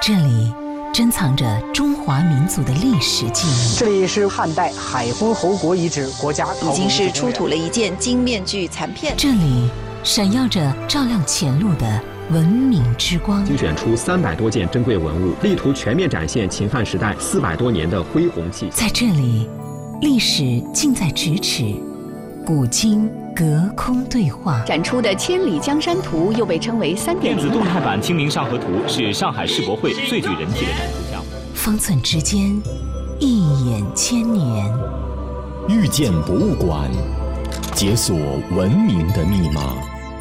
这里珍藏着中华民族的历史记忆。 这里是汉代海昏侯国遗址国家考古已经是出土了一件金面具残片。 这里闪耀着照亮前路的文明之光。 精选出300多件珍贵文物，力图全面展现秦汉时代400多年的恢宏气息。 在这里，历史近在咫尺，古今隔空对话。 展出的《千里江山图》又被称为3.0 电子动态版《清明上河图》是上海世博会最具人气的展出项目。 方寸之间，一眼千年。 遇见博物馆，解锁文明的密码。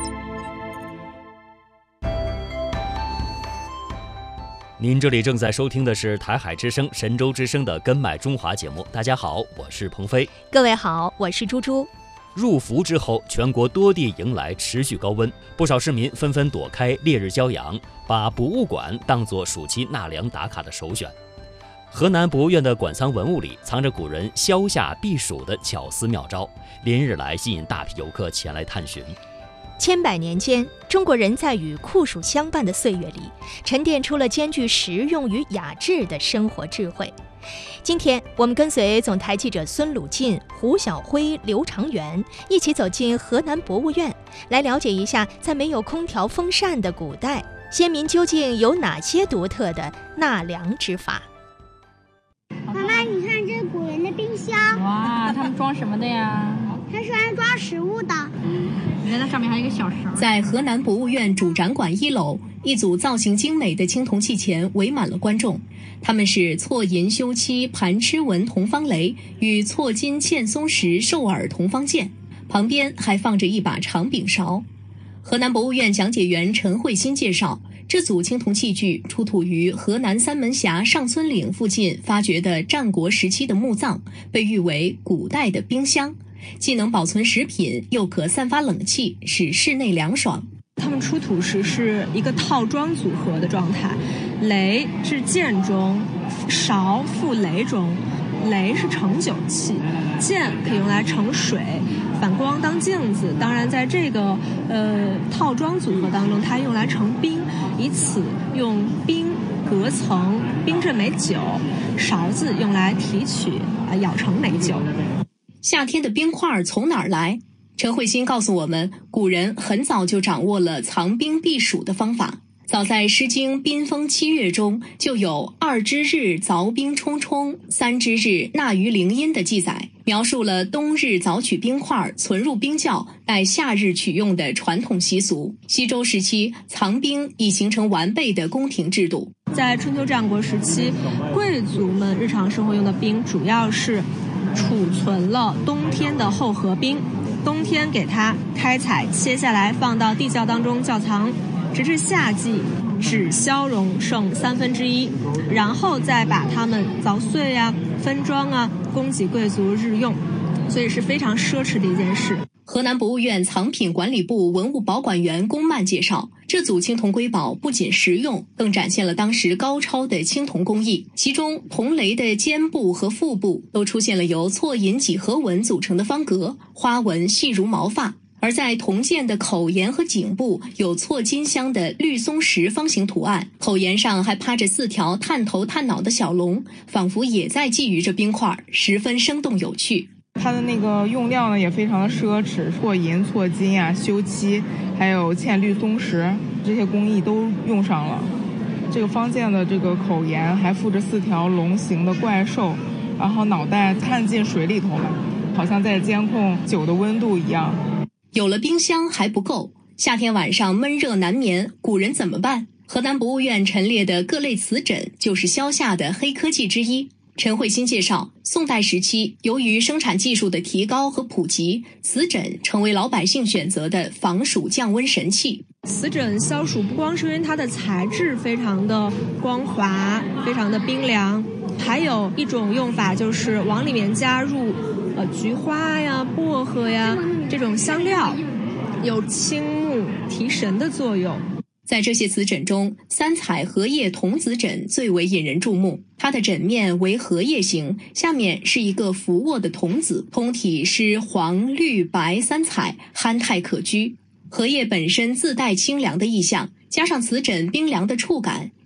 您这里正在收听的是台海之声、神州之声的根脉中华节目。大家好，我是鹏飞。 各位好，我是猪猪。 入伏之后，全国多地迎来持续高温，不少市民纷纷躲开烈日骄阳，把博物馆当作暑期纳凉打卡的首选。河南博物院的馆藏文物里藏着古人消夏避暑的巧思妙招，连日来吸引大批游客前来探寻。 千百年间，中国人在与酷暑相伴的岁月里，沉淀出了兼具实用与雅致的生活智慧。今天，我们跟随总台记者孙鲁进、胡晓辉、刘长元一起走进河南博物院，来了解一下在没有空调风扇的古代，先民究竟有哪些独特的纳凉之法。 妈妈，你看这古人的冰箱。 哇，他们装什么的呀？ 它是用来装食物的。 你看它上面还有一个小绳。 在河南博物院主展馆1楼，一组造型精美的青铜器前围满了观众。他们是错银修漆盘螭纹铜方雷与错金嵌松石兽耳铜方剑，旁边还放着一把长柄勺。河南博物院讲解员陈慧欣介绍，这组青铜器具出土于河南三门峡上村岭附近发掘的战国时期的墓葬，被誉为古代的冰箱，既能保存食品，又可散发冷气，使室内凉爽。 他们出土时是一个套装组合的状态，雷是剑中，勺附雷中，雷是盛酒器，剑可以用来盛水，反光当镜子。当然在这个套装组合当中，它用来盛冰，以此用冰隔层冰镇美酒，勺子用来提取舀成美酒。 夏天的冰块从哪儿来？陈慧欣告诉我们，古人很早就掌握了藏冰避暑的方法。早在《诗经·宾风7月》中就有2之日凿冰冲冲，3之日纳于陵阴的记载，描述了冬日凿取冰块存入冰窖，待夏日取用的传统习俗。西周时期，藏冰已形成完备的宫廷制度。 在春秋战国时期，贵族们日常生活用的冰主要是储存了冬天的厚荷冰，冬天给它开采切下来放到地窖当中窖藏，直至夏季只消融剩1/3，然后再把它们凿碎分装供给贵族日用，所以是非常奢侈的一件事。 河南博物院藏品管理部文物保管员龚曼介绍，这组青铜瑰宝不仅实用，更展现了当时高超的青铜工艺。其中铜雷的肩部和腹部都出现了由错银几何纹组成的方格，花纹细如毛发。而在铜剑的口沿和颈部有错金镶的绿松石方形图案，口沿上还趴着4条探头探脑的小龙，仿佛也在觊觎着冰块，十分生动有趣。 它的那个用料呢也非常的奢侈，错银、错金修漆，还有嵌绿松石，这些工艺都用上了。这个方剑的这个口沿还附着4条龙形的怪兽，然后脑袋探进水里头了，好像在监控酒的温度一样。 有了冰箱还不够，夏天晚上闷热难眠，古人怎么办？河南博物院陈列的各类瓷枕就是消夏的黑科技之一。陈慧欣介绍，宋代时期，由于生产技术的提高和普及，瓷枕成为老百姓选择的防暑降温神器。 瓷枕消暑不光是因为它的材质非常的光滑，非常的冰凉，还有一种用法就是往里面加入菊花薄荷这种香料，有清目提神的作用。 在这些瓷枕中，3彩荷叶童子枕最为引人注目。它的枕面为荷叶形，下面是一个俯卧的童子，通体是黄、绿、白3彩，憨态可掬。荷叶本身自带清凉的意象，加上瓷枕冰凉的触感，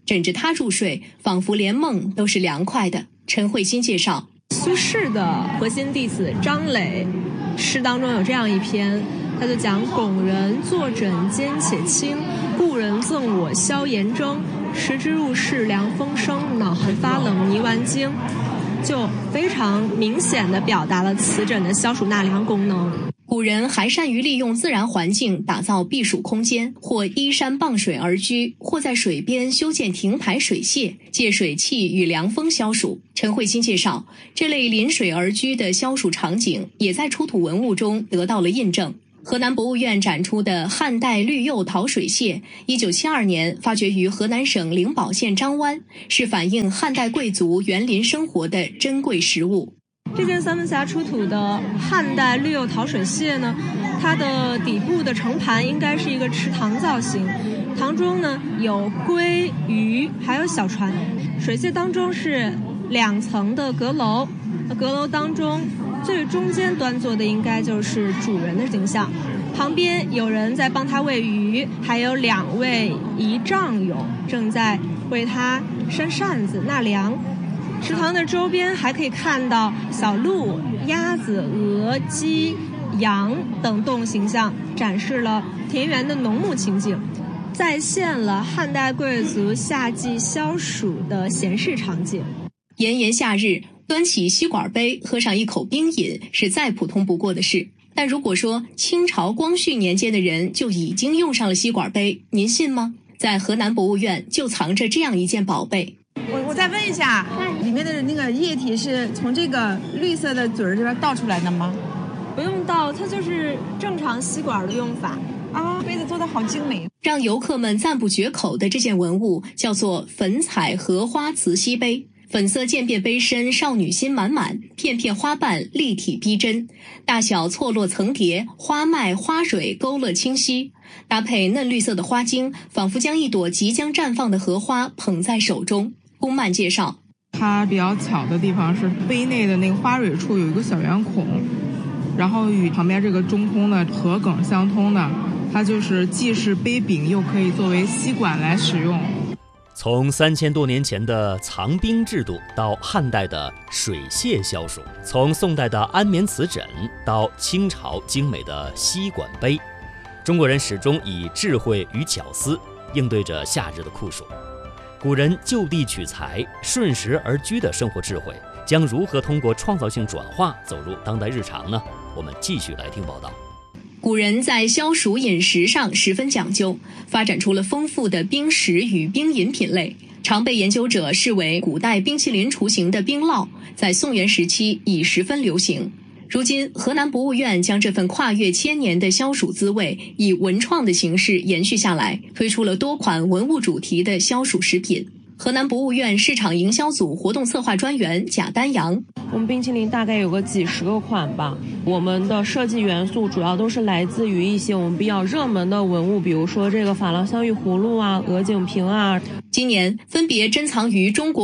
枕着它入睡，仿佛连梦都是凉快的。陈慧欣介绍， 苏轼的核心弟子张磊诗当中有这样一篇，他就讲拱人坐枕间且轻，故人赠我消炎蒸，时之入室凉风生，脑痕发冷泥丸精，就非常明显地表达了瓷枕的消暑纳凉功能。 古人还善于利用自然环境打造避暑空间，或依山傍水而居，或在水边修建亭台水榭，借水汽与凉风消暑。陈慧欣介绍，这类临水而居的消暑场景也在出土文物中得到了印证。河南博物院展出的汉代绿釉陶水榭，1972年发掘于河南省灵宝县张湾，是反映汉代贵族园林生活的珍贵实物。 这件三门峡出土的汉代绿釉陶水榭呢，它的底部的盛盘应该是一个池塘造型，塘中呢有龟、鱼，还有小船。水榭当中是2层的阁楼，阁楼当中最中间端坐的应该就是主人的形象，旁边有人在帮他喂鱼，还有2位仪仗友正在为他扇扇子纳凉。池塘的周边还可以看到小鹿、鸭子、鹅、鸡、羊等动物形象，展示了田园的农牧情景，再现了汉代贵族夏季消暑的闲适场景。 炎炎夏日，端起吸管杯喝上一口冰饮是再普通不过的事，但如果说清朝光绪年间的人就已经用上了吸管杯，您信吗？在河南博物院就藏着这样一件宝贝。 我再问一下，里面的那个液体是从这个绿色的嘴儿这边倒出来的吗？ 不用倒，它就是正常吸管的用法啊。杯子做得好精美。 让游客们赞不绝口的这件文物叫做粉彩荷花瓷吸杯，粉色渐变杯身少女心满满，片片花瓣立体逼真，大小错落层叠，花脉花蕊勾勒清晰，搭配嫩绿色的花茎，仿佛将一朵即将绽放的荷花捧在手中。龚曼介绍， 它比较巧的地方是杯内的那个花蕊处有一个小圆孔，然后与旁边这个中空的荷梗相通的，它就是既是杯柄又可以作为吸管来使用。 从3000多年前的藏冰制度到汉代的水榭消暑，从宋代的安眠瓷枕到清朝精美的吸管杯，中国人始终以智慧与巧思应对着夏日的酷暑。古人就地取材、顺时而居的生活智慧，将如何通过创造性转化走入当代日常呢？我们继续来听报道。 古人在消暑饮食上十分讲究，发展出了丰富的冰食与冰饮品类，常被研究者视为古代冰淇淋雏形的冰酪，在宋元时期已十分流行。如今，河南博物院将这份跨越千年的消暑滋味以文创的形式延续下来，推出了多款文物主题的消暑食品。河南博物院市场营销组活动策划专员贾丹阳， 我们冰淇淋大概有个几十个款吧，我们的设计元素主要都是来自于一些我们比较热门的文物，比如说这个珐琅香芋葫芦啊、鹅颈瓶啊。 今年分别珍藏于中国